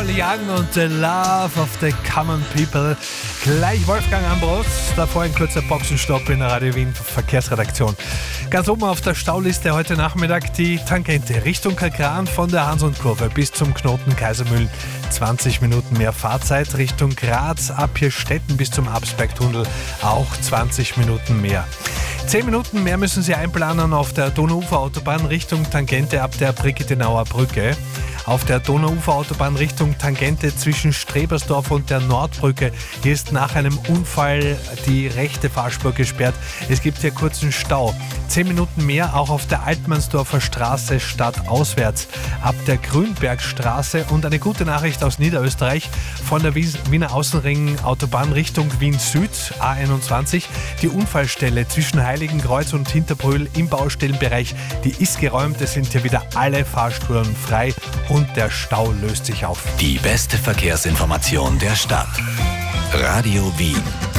Paul Young und The Love of the Common People. Gleich Wolfgang Ambros, davor ein kurzer Boxenstopp in der Radio Wien Verkehrsredaktion. Ganz oben auf der Stauliste heute Nachmittag die Tangente Richtung Kalkran von der Hans-und-Kurve bis zum Knoten Kaisermühlen. 20 Minuten mehr Fahrzeit Richtung Graz, ab Hirstetten bis zum Absbergtunnel auch 20 Minuten mehr. 10 Minuten mehr müssen Sie einplanen auf der Donauuferautobahn Richtung Tangente ab der Brigittenauer Brücke. Auf der Donauuferautobahn Richtung Tangente zwischen Strebersdorf und der Nordbrücke. Hier ist nach einem Unfall die rechte Fahrspur gesperrt. Es gibt hier kurzen Stau. 10 Minuten mehr auch auf der Altmannsdorfer Straße stadtauswärts. Ab der Grünbergstraße und eine gute Nachricht aus Niederösterreich von der Wiener Außenring Autobahn Richtung Wien Süd, A21. Die Unfallstelle zwischen Heiligenkreuz und Hinterbrühl im Baustellenbereich, die ist geräumt. Es sind hier wieder alle Fahrspuren frei und der Stau löst sich auf. Die beste Verkehrsinformation der Stadt. Radio Wien.